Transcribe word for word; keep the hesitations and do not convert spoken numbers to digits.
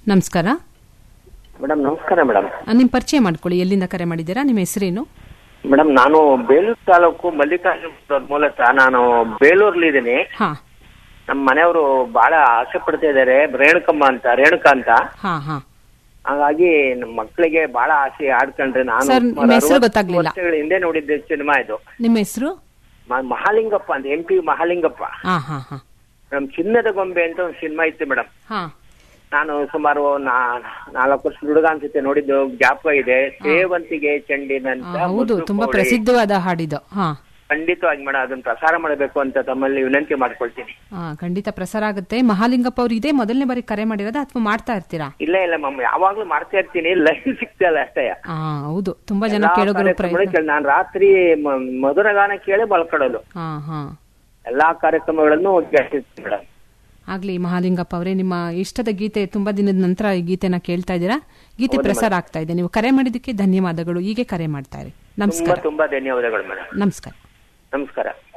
ನಮಸ್ಕಾರ ಮೇಡಮ್. ನಮಸ್ಕಾರ ಮೇಡಮ್. ನಿಮ್ಮ ಪರಿಚಯ ಮಾಡ್ಕೊಳ್ಳಿ. ಎಲ್ಲಿಂದ ಕರೆ ಮಾಡಿದ್ದೀರಾ? ನಿಮ್ಮ ಹೆಸರೇನು? ಮೇಡಮ್, ನಾನು ಬೇಲೂರು ತಾಲೂಕು ಮಲ್ಲಿಕಾರ್ಜುನ ಮೂಲತಃ ನಾನು ಬೇಲೂರ್ಲಿ ಇದ್ದೀನಿ. ಹಾ ನಮ್ಮ ಮನೆಯವರು ಬಹಳ ಆಸೆ ಪಡ್ತಾ ಇದ್ದಾರೆ, ರೇಣುಕಮ್ಮ ಅಂತ, ರೇಣುಕಾ ಅಂತ. ಹಾ ಹಾ ಹಾಗಾಗಿ ನಮ್ಮ ಮಕ್ಕಳಿಗೆ ಬಹಳ ಆಸೆ ಆಡ್ಕೊಂಡ್ರೆ ನಾನು ಸರ್, ನಿಮ್ಮ ಹೆಸರು ಗೊತ್ತಾಗ್ಲಿಲ್ಲ. ವರ್ಷಗಳ ಹಿಂದೆ ನೋಡಿದ್ದೆ ಸಿನಿಮಾ ಇದು. ನಿಮ್ಮ ಹೆಸರು? ಮ- ಮಹಾಲಿಂಗಪ್ಪ ಅಂತ, ಎಂ ಪಿ ಮಹಾಲಿಂಗಪ್ಪ. ಹಾ ಹಾ ಹಾ ನಮ್ ಚಿನ್ನದ ಗೊಂಬೆ ಅಂತ ಒಂದು ಸಿನಿಮಾ ಇತ್ತು ಮೇಡಮ್. ಹಾ ನಾನು ಸುಮಾರು ನಾ- ನಾಲ್ಕು ವರ್ಷದ ಹುಡುಗ ಅನ್ಸುತ್ತೆ, ನೋಡಿದ್ದು ಜ್ಞಾಪಕ ಇದೆ. ಸೇವಂತಿಗೆ ಚೆಂಡಿನಂತ ಹೌದು, ಮುದ್ದು ತುಂಬಾ ಕೋಳಿ. ಪ್ರಸಿದ್ಧವಾದ ಹಾಡಿದು. ಹಾ ಖಂಡಿತವಾಗಿ ಮೇಡಮ್, ಅದನ್ನ ಪ್ರಸಾರ ಮಾಡಬೇಕು ಅಂತ ತಮ್ಮಲ್ಲಿ ವಿನಂತಿ ಮಾಡ್ಕೊಳ್ತೀನಿ. ಹಾ ಖಂಡಿತ ಪ್ರಸಾರ ಆಗುತ್ತೆ. ಮಹಾಲಿಂಗಪ್ಪ ಅವರು ಇದೇ ಮೊದಲನೇ ಬಾರಿ ಕರೆ ಮಾಡಿರೋದ ಅಥವಾ ಮಾಡ್ತಾ ಇರ್ತೀರಾ? ಇಲ್ಲ ಇಲ್ಲ ಮಮ್ಮ, ಯಾವಾಗ್ಲೂ ಮಾಡ್ತಾ ಇರ್ತೀನಿ, ಲೈವ್ ಸಿಗ್ತಲ್ಲ ಅಷ್ಟೇ. ಹಾ ಹೌದು, ತುಂಬಾ ಜನ ಕೇಳೋರು ಪ್ರಯತ್ನ. ನಾನು ರಾತ್ರಿ ಮ- ಮಧುರ ಗಾನ ಕೇಳಿ ಮಲ್ಕೊಳ್ಳೋದು. ಹಾ ಹಾ ಎಲ್ಲಾ ಕಾರ್ಯಕ್ರಮಗಳನ್ನು ಕೇಳ್ತಿರ್ತೀನಿ ಮೇಡಮ್. ಆಗ್ಲಿ ಮಹಾಲಿಂಗಪ್ಪ ಅವರೇ, ನಿಮ್ಮ ಇಷ್ಟದ ಗೀತೆ ತುಂಬಾ ದಿನದ ನಂತರ ಈ ಗೀತೆನ ಕೇಳ್ತಾ ಇದ್ದೀರಾ. ಗೀತೆ ಪ್ರಸಾರ ಆಗ್ತಾ ಇದೆ. ನೀವು ಕರೆ ಮಾಡಿದ್ದಕ್ಕೆ ಧನ್ಯವಾದಗಳು. ಹೀಗೆ ಕರೆ ಮಾಡ್ತಾ ಇರಿ. ತುಂಬಾ ನಮಸ್ಕಾರ. ತುಂಬಾ ಧನ್ಯವಾದಗಳು ಮೇಡಮ್. ನಮಸ್ಕಾರ. ನಮಸ್ಕಾರ.